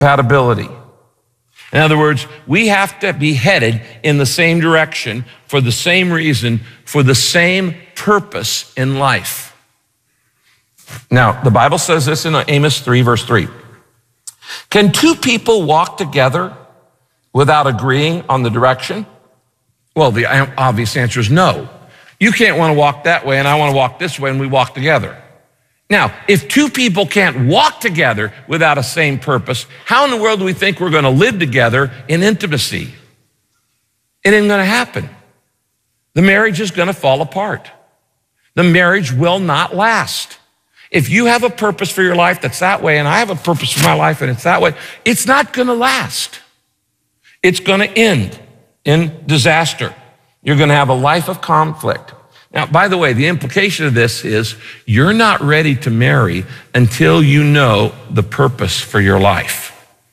compatibility. In other words, we have to be headed in the same direction for the same reason, for the same purpose in life. Now, the Bible says this in Amos 3, verse 3. Can two people walk together without agreeing on the direction? Well, the obvious answer is no. You can't want to walk that way and I want to walk this way and we walk together. Now, if two people can't walk together without a same purpose, how in the world do we think we're going to live together in intimacy? It ain't going to happen. The marriage is going to fall apart. The marriage will not last. If you have a purpose for your life that's that way, and I have a purpose for my life and it's that way, it's not going to last. It's going to end in disaster. You're going to have a life of conflict. Now, by the way, the implication of this is you're not ready to marry until you know the purpose for your life.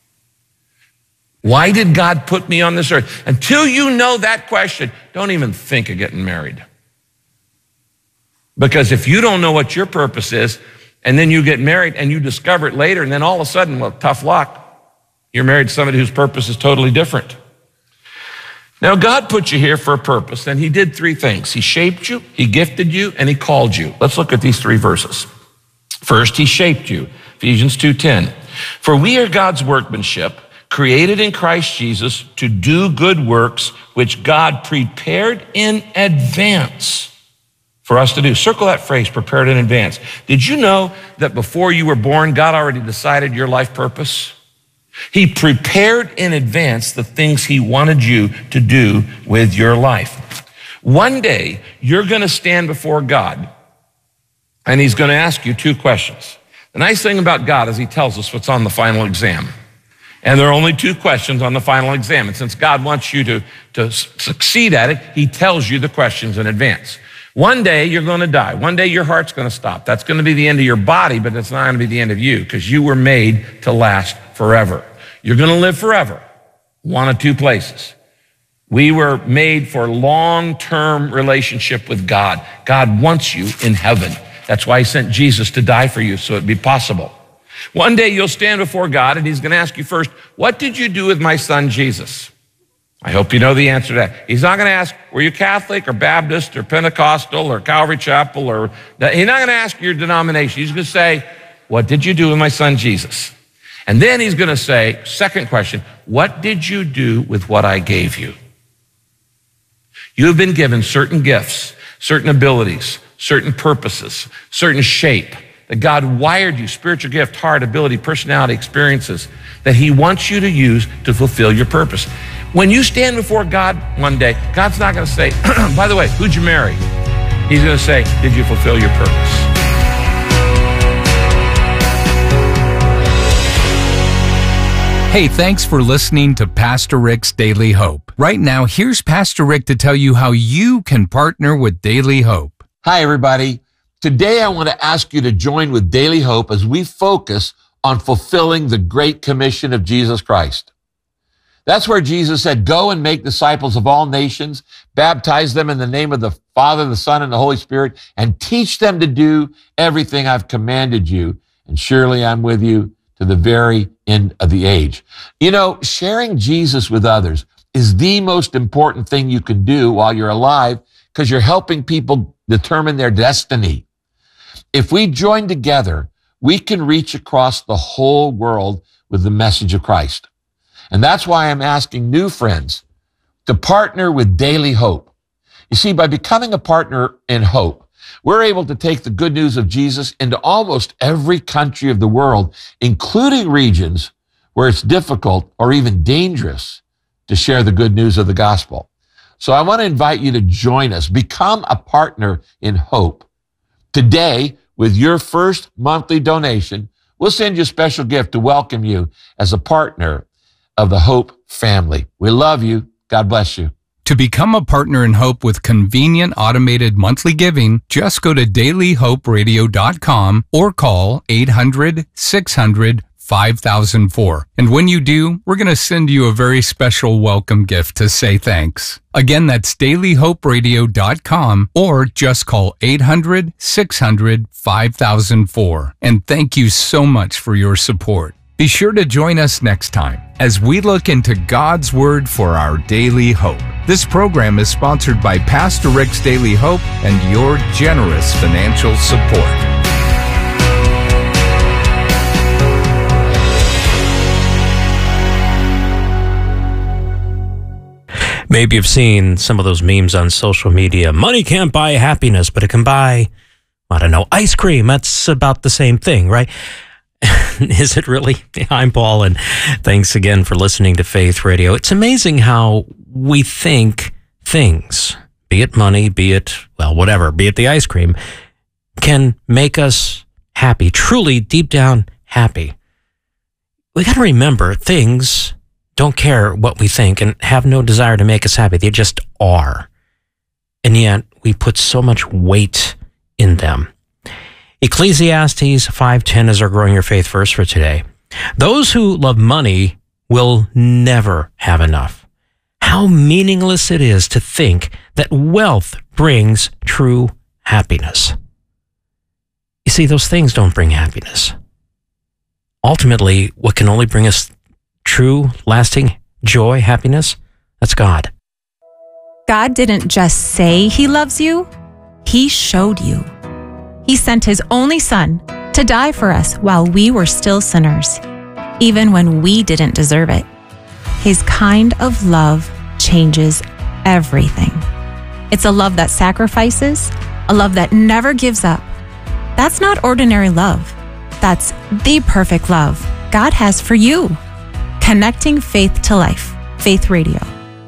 Why did God put me on this earth? Until you know that question, don't even think of getting married. Because if you don't know what your purpose is, and then you get married and you discover it later, and then all of a sudden, well, tough luck, you're married to somebody whose purpose is totally different. Now, God put you here for a purpose, and he did three things. He shaped you, he gifted you, and he called you. Let's look at these three verses. First, he shaped you, Ephesians 2:10. For we are God's workmanship, created in Christ Jesus to do good works, which God prepared in advance for us to do. Circle that phrase, prepared in advance. Did you know that before you were born, God already decided your life purpose? He prepared in advance the things he wanted you to do with your life. One day, you're going to stand before God, and he's going to ask you two questions. The nice thing about God is he tells us what's on the final exam. And there are only two questions on the final exam. And since God wants you to succeed at it, he tells you the questions in advance. One day, you're going to die. One day, your heart's going to stop. That's going to be the end of your body, but it's not going to be the end of you because you were made to last forever. You're going to live forever, one of two places. We were made for long-term relationship with God. God wants you in heaven. That's why he sent Jesus to die for you so it'd be possible. One day you'll stand before God and he's going to ask you first, what did you do with my son Jesus? I hope you know the answer to that. He's not going to ask, were you Catholic or Baptist or Pentecostal or Calvary Chapel or, he's not going to ask your denomination. He's going to say, what did you do with my son Jesus? And then he's going to say, second question, what did you do with what I gave you? You have been given certain gifts, certain abilities, certain purposes, certain shape, that God wired you, spiritual gift, heart, ability, personality, experiences, that he wants you to use to fulfill your purpose. When you stand before God one day, God's not going to say, by the way, who'd you marry? He's going to say, did you fulfill your purpose? Hey, thanks for listening to Pastor Rick's Daily Hope. Right now, here's Pastor Rick to tell you how you can partner with Daily Hope. Hi, everybody. Today, I want to ask you to join with Daily Hope as we focus on fulfilling the Great Commission of Jesus Christ. That's where Jesus said, go and make disciples of all nations, baptize them in the name of the Father, the Son, and the Holy Spirit, and teach them to do everything I've commanded you. And surely I'm with you to the very end of the age. You know, sharing Jesus with others is the most important thing you can do while you're alive because you're helping people determine their destiny. If we join together, we can reach across the whole world with the message of Christ. And that's why I'm asking new friends to partner with Daily Hope. You see, by becoming a partner in hope, we're able to take the good news of Jesus into almost every country of the world, including regions where it's difficult or even dangerous to share the good news of the gospel. So I want to invite you to join us. Become a partner in hope. Today, with your first monthly donation, we'll send you a special gift to welcome you as a partner of the Hope family. We love you. God bless you. To become a partner in Hope with convenient automated monthly giving, just go to dailyhoperadio.com or call 800-600-5004. And when you do, we're going to send you a very special welcome gift to say thanks. Again, that's dailyhoperadio.com or just call 800-600-5004. And thank you so much for your support. Be sure to join us next time as we look into God's Word for our daily hope. This program is sponsored by Pastor Rick's Daily Hope and your generous financial support. Maybe you've seen some of those memes on social media. Money can't buy happiness, but it can buy, I don't know, ice cream. That's about the same thing, right? Is it really? I'm Paul, and thanks again for listening to Faith Radio. It's amazing how we think things, be it money, be it, well, whatever, be it the ice cream, can make us happy, truly deep down happy. We got to remember, things don't care what we think and have no desire to make us happy. They just are. And yet we put so much weight in them. Ecclesiastes 5:10 is our Growing Your Faith verse for today. Those who love money will never have enough. How meaningless it is to think that wealth brings true happiness. You see, those things don't bring happiness. Ultimately, what can only bring us true, lasting joy, happiness, that's God. God didn't just say He loves you, He showed you. He sent His only Son to die for us while we were still sinners, even when we didn't deserve it. His kind of love changes everything. It's a love that sacrifices, a love that never gives up. That's not ordinary love. That's the perfect love God has for you. Connecting faith to life. Faith Radio.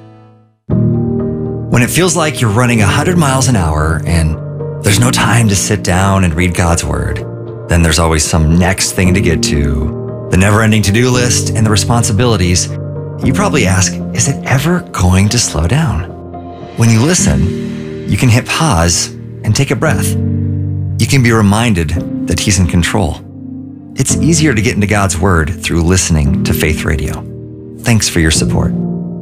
When it feels like you're running 100 miles an hour and there's no time to sit down and read God's Word, then there's always some next thing to get to, the never-ending to-do list and the responsibilities. You probably ask, is it ever going to slow down? When you listen, you can hit pause and take a breath. You can be reminded that He's in control. It's easier to get into God's Word through listening to Faith Radio. Thanks for your support.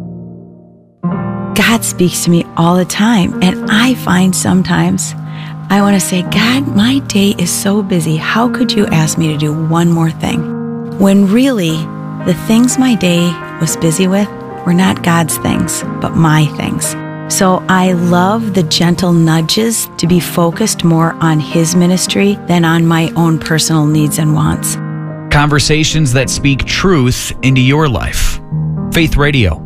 God speaks to me all the time, and I find sometimes I want to say, God, my day is so busy. How could you ask me to do one more thing? When really, the things my day was busy with were not God's things, but my things. So I love the gentle nudges to be focused more on His ministry than on my own personal needs and wants. Conversations that speak truth into your life. Faith Radio.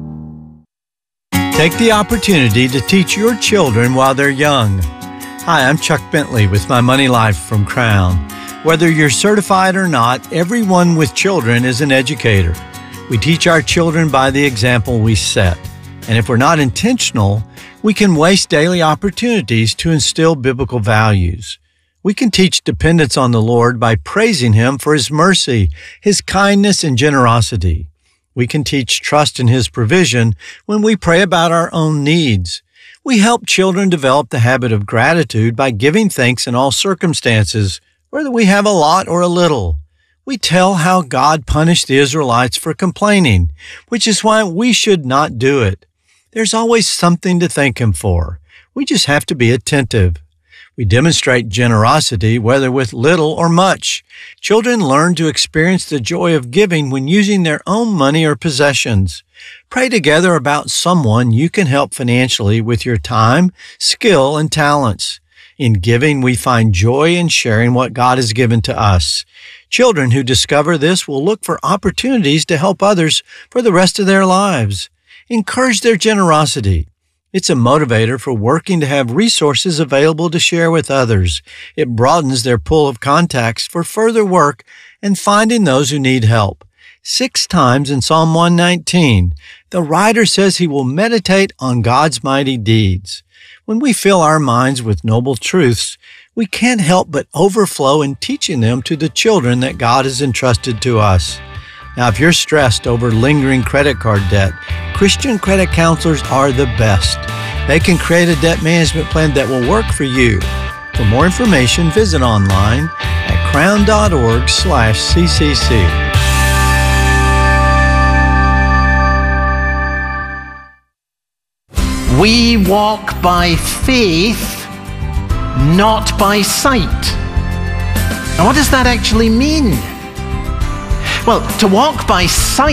Take the opportunity to teach your children while they're young. Hi, I'm Chuck Bentley with My Money Life from Crown. Whether you're certified or not, everyone with children is an educator. We teach our children by the example we set. And if we're not intentional, we can waste daily opportunities to instill biblical values. We can teach dependence on the Lord by praising Him for His mercy, His kindness, and generosity. We can teach trust in His provision when we pray about our own needs. We help children develop the habit of gratitude by giving thanks in all circumstances, whether we have a lot or a little. We tell how God punished the Israelites for complaining, which is why we should not do it. There's always something to thank Him for. We just have to be attentive. We demonstrate generosity, whether with little or much. Children learn to experience the joy of giving when using their own money or possessions. Pray together about someone you can help financially with your time, skill, and talents. In giving, we find joy in sharing what God has given to us. Children who discover this will look for opportunities to help others for the rest of their lives. Encourage their generosity. It's a motivator for working to have resources available to share with others. It broadens their pool of contacts for further work and finding those who need help. 6 times in Psalm 119, the writer says he will meditate on God's mighty deeds. When we fill our minds with noble truths, we can't help but overflow in teaching them to the children that God has entrusted to us. Now, if you're stressed over lingering credit card debt, Christian credit counselors are the best. They can create a debt management plan that will work for you. For more information, visit online at crown.org/CCC. We walk by faith, not by sight. Now, what does that actually mean? Well, to walk by sight